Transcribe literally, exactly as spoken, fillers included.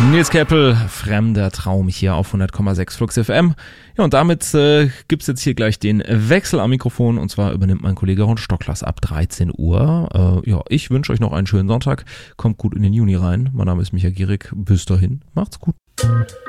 Nils Keppel, Fremder Traum hier auf hundert Komma sechs Flux F M. Ja, und damit äh, gibt's jetzt hier gleich den Wechsel am Mikrofon, und zwar übernimmt mein Kollege Ron Stocklas ab dreizehn Uhr. Äh, ja, ich wünsche euch noch einen schönen Sonntag. Kommt gut in den Juni rein. Mein Name ist Michael Gierig. Bis dahin, macht's gut.